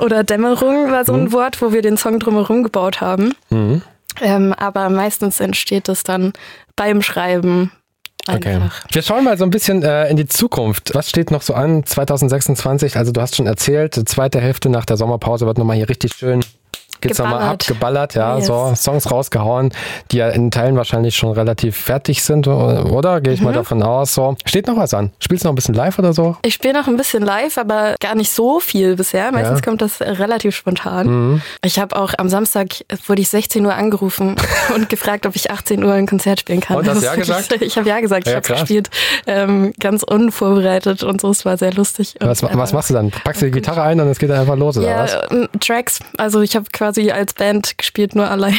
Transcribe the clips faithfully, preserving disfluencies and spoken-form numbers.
oder Dämmerung war so ein mhm. Wort, wo wir den Song drumherum gebaut haben. Mhm. Ähm, aber meistens entsteht es dann beim Schreiben. Einfach. Okay. Wir schauen mal so ein bisschen äh, in die Zukunft. Was steht noch so an zwanzig sechsundzwanzig? Also du hast schon erzählt, die zweite Hälfte nach der Sommerpause wird nochmal hier richtig schön geht's nochmal ab, geballert, ja, yes. so Songs rausgehauen, die ja in Teilen wahrscheinlich schon relativ fertig sind, oder? Gehe ich mhm. mal davon aus. So. Steht noch was an? Spielst du noch ein bisschen live oder so? Ich spiele noch ein bisschen live, aber gar nicht so viel bisher. Meistens ja. kommt das relativ spontan. Mhm. Ich habe auch am Samstag, wurde ich sechzehn Uhr angerufen und gefragt, ob ich achtzehn Uhr ein Konzert spielen kann. Und hast du ja gesagt? Ich habe ja gesagt, ja, ich habe gespielt, ähm, ganz unvorbereitet und so, es war sehr lustig. Und, was, was machst du dann? Packst du die Gitarre ein und es geht dann einfach los, oder ja, was? Tracks, also ich habe quasi als Band gespielt, nur alleine.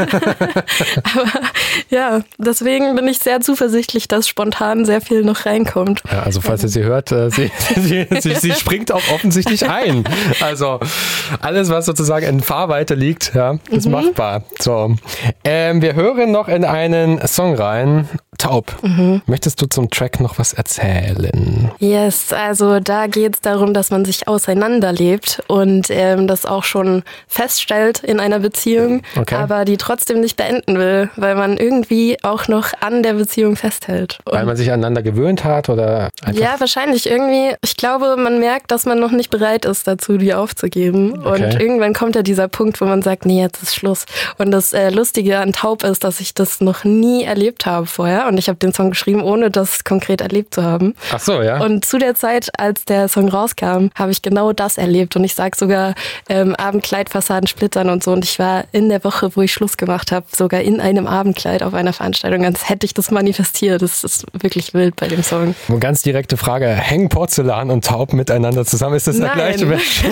Aber ja, deswegen bin ich sehr zuversichtlich, dass spontan sehr viel noch reinkommt. Ja, also falls ihr sie hört, äh, sie, sie, sie, sie springt auch offensichtlich ein. Also alles, was sozusagen in Fahrweite liegt, ja, ist mhm. machbar. So, ähm, wir hören noch in einen Song rein. Taub. Mhm. Möchtest du zum Track noch was erzählen? Yes, also da geht es darum, dass man sich auseinanderlebt und ähm, das auch schon feststellt in einer Beziehung, okay. aber die trotzdem nicht beenden will, weil man irgendwie auch noch an der Beziehung festhält. Und weil man sich aneinander gewöhnt hat oder einfach? Ja, wahrscheinlich irgendwie. Ich glaube, man merkt, dass man noch nicht bereit ist dazu, die aufzugeben. Okay. Und irgendwann kommt ja dieser Punkt, wo man sagt, nee, jetzt ist Schluss. Und das äh, Lustige an Taub ist, dass ich das noch nie erlebt habe vorher. Und ich habe den Song geschrieben, ohne das konkret erlebt zu haben. Ach so, ja. Und zu der Zeit, als der Song rauskam, habe ich genau das erlebt. Und ich sage sogar ähm, Abendkleid, Fassaden splittern und so. Und ich war in der Woche, wo ich Schluss gemacht habe, sogar in einem Abendkleid auf einer Veranstaltung. Als hätte ich das manifestiert. Das ist wirklich wild bei dem Song. Eine ganz direkte Frage. Hängen Porzellan und Taub miteinander zusammen? Ist das der gleiche Mensch?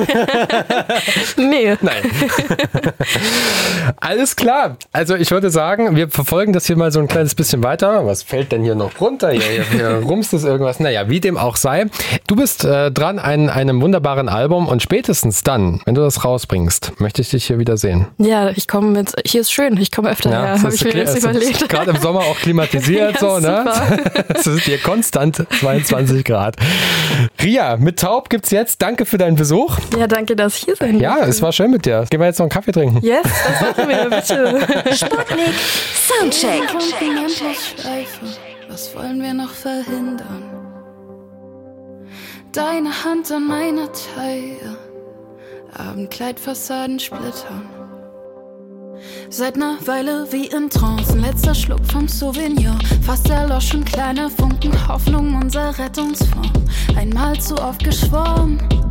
Nee. Nein. Alles klar. Also ich würde sagen, wir verfolgen das hier mal so ein kleines bisschen weiter. Was fällt denn hier noch runter? Hier, hier, hier rumst es irgendwas. Naja, wie dem auch sei. Du bist äh, dran an einem wunderbaren Album und spätestens dann, wenn du das rausbringst, möchte ich dich hier wieder sehen. Ja, ich komme mit, hier ist schön, ich komme öfter ja, her, habe ich mir jetzt überlegt. Gerade im Sommer auch klimatisiert, ja, so, ne? Es ist hier konstant zweiundzwanzig Grad. Ria, mit Taub gibt's jetzt. Danke für deinen Besuch. Ja, danke, dass ich hier sein durfte. Ja, es war schön mit dir. Gehen wir jetzt noch einen Kaffee trinken? Yes, das machen wir, bitte. Sputnik Soundcheck. Was wollen wir noch verhindern? Deine Hand an meiner Taille, Abendkleid, Fassaden splittern. Seit ner Weile wie in Trance, ein letzter Schluck vom Souvenir. Fast erloschen kleine Funken, Hoffnung, unser Rettungsfonds. Einmal zu oft geschworen,